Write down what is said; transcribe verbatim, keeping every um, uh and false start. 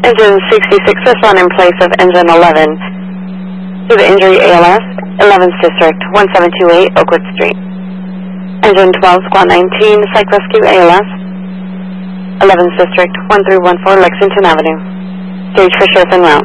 Engine sixty-six, respond in place of Engine eleven to the injury A L S, eleventh District, one seven two eight Oakwood Street. Engine twelve, Squad nineteen, Psych Rescue A L S, eleventh District, one three one four Lexington Avenue. Stage for sheriff en route.